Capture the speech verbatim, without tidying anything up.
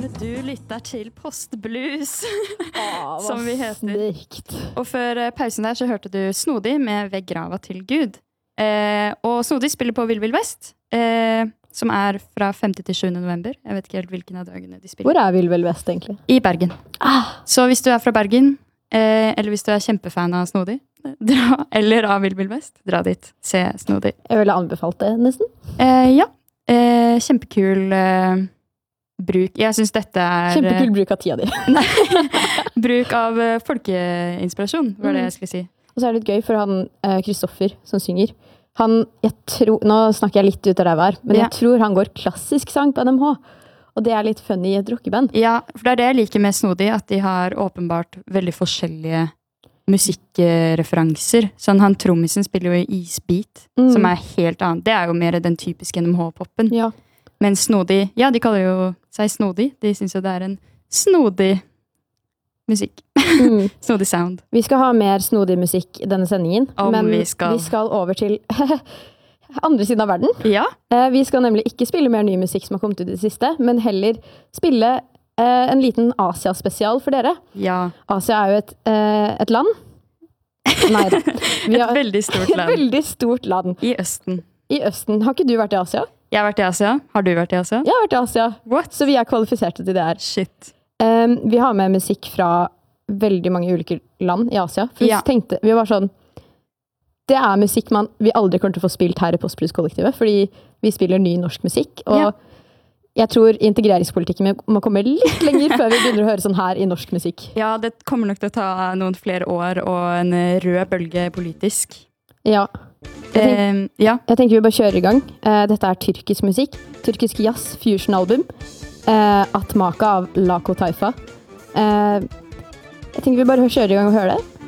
Du lytter til Postblues, Åh, som vi heter. Snikt. Og før eh, pausen der så hørte du Snodig med Ved grava til Gud. Eh, og Snodig spiller på Vill Vill Vest, eh, som er fra femte til sjuende november. Jeg vet ikke helt hvilken av dagene de spiller. Hvor er Vill Vill Vest egentlig? I Bergen. Ah. Så hvis du er fra Bergen, eh, eller hvis du er kjempefan av Snodig, dra, eller av Vill Vill Vest, dra dit. Se Snodig. Jeg ville anbefalt det nesten. Eh, ja. Eh, kjempekul eh, bruk. Jeg synes dette er... Kjempekul bruk av tida di. Nei, bruk av uh, folkeinspirasjon, var det jeg skulle si. Og så er det litt gøy, for han, Kristoffer, uh, som synger, han, jeg tror, nå snakker jeg litt ut av det her, men ja. jeg tror han går klassisk sang på N M H, og det er litt funny i et rockeband. Ja, for det er det jeg liker med Snodig, at de har åpenbart veldig forskjellige musikkreferanser. Sånn, han trommisen spiller jo i Isbeat, mm. som er helt annet. Det er jo mer den typiske N M H-poppen. Ja. Men Snodig, ja, de kaller jo seg Snodig. De synes jo det er en snodig musikk. Mm. Snodig sound. Vi skal ha mer snodig musikk i denne sendingen. Om men vi skal. vi skal over til andre siden av verden. Ja. Vi skal nemlig ikke spille mer ny musikk som har kommet ut i det siste, men heller spille en liten Asia-spesial for dere. Ja. Asia er jo et, et land. Nei da. Et veldig stort land. Et veldig stort land. I Østen. I Østen. Har ikke du vært i Asia? Jeg har vært i Asia. Har du vært i Asia? Jeg har vært i Asia. What? Så vi er kvalifiserte til det her. Shit. Um, vi har med musikk fra veldig mange ulike land i Asia. For vi ja. tenkte, vi var sånn, det er musikk man, vi aldri kommer til å få spilt her i Postblues-kollektivet, fordi vi spiller ny norsk musikk, og ja. jeg tror integreringspolitikken må komme litt lenger før vi begynner å høre sånn her i norsk musikk. Ja, det kommer nok til å ta noen flere år og en rød bølge politisk. Ja. Jeg, tenk, um, ja. jeg tenker vi bare kjører i gang. Uh, dette er tyrkisk musikk. Tyrkisk jazz fusion-album. Uh, Atmaka av Lako Taifa. Uh, jeg tenker vi bare kjører i gang og hører det.